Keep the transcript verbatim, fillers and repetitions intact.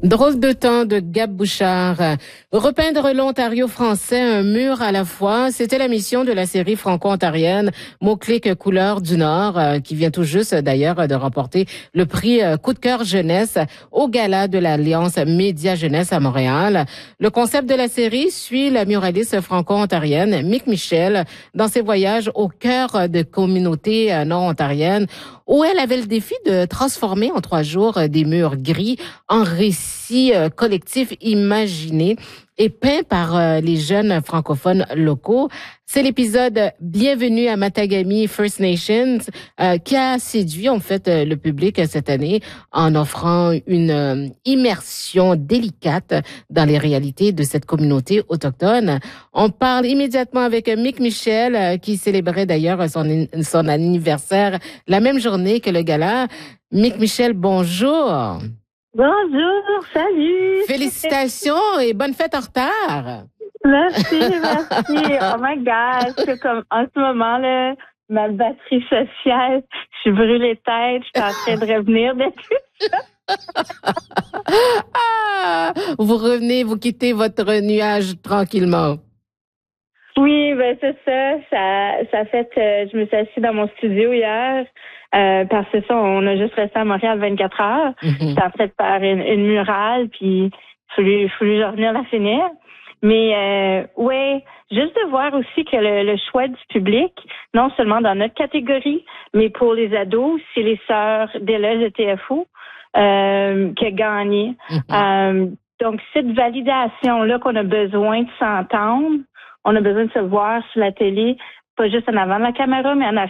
Drôle de temps de Gab Bouchard. Repeindre l'Ontario français un mur à la fois, c'était la mission de la série franco-ontarienne Mots-clics couleurs du Nord, qui vient tout juste d'ailleurs de remporter le prix Coup de cœur jeunesse au gala de l'Alliance Média Jeunesse à Montréal. Le concept de la série suit la muraliste franco-ontarienne Mick Michel dans ses voyages au cœur de communautés nord-ontariennes où elle avait le défi de transformer en trois jours des murs gris en récits collectifs imaginés et peints par euh, les jeunes francophones locaux. C'est l'épisode Bienvenue à Matagami First Nations euh, qui a séduit en fait euh, le public cette année en offrant une euh, immersion délicate dans les réalités de cette communauté autochtone. On parle immédiatement avec Mick Michel euh, qui célébrait d'ailleurs son, son anniversaire la même journée que le gala. Mick Michel, bonjour. Bonjour, salut. Félicitations et bonne fête en retard. Merci, merci. Oh my God, c'est comme en ce moment là, ma batterie sociale, je suis brûlée tête, je suis en train de revenir de tout ça. Ah, vous revenez, vous quittez votre nuage tranquillement. Oui, ben c'est ça. Ça, ça fait. Euh, je me suis assise dans mon studio hier. Euh, parce que ça, on a juste resté à Montréal vingt-quatre heures. Mm-hmm. Ça a fait par une, une murale, puis il fallu revenir la finir. Mais euh, ouais, juste de voir aussi que le, le choix du public, non seulement dans notre catégorie, mais pour les ados, c'est les sœurs d'Élève de T F O euh, qui a gagné. Mm-hmm. Euh, donc, cette validation-là qu'on a besoin de s'entendre, on a besoin de se voir sur la télé, pas juste en avant de la caméra, mais en arrière.